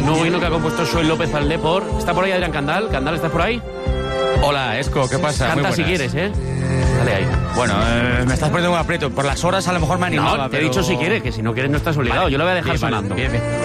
nuevo himno que ha compuesto Joel López al Depor. ¿Está por ahí Adrián Candal? ¿Candal, estás por ahí? Hola, Esco, ¿qué pasa? Canta Muy si buenas. quieres, ¿eh? Dale ahí. Bueno, me estás poniendo un aprieto. Por las horas a lo mejor me animaba, No, te he pero... dicho si quieres, que si no quieres no estás obligado. Vale, Yo lo voy a dejar bien, vale, sonando. bien, bien.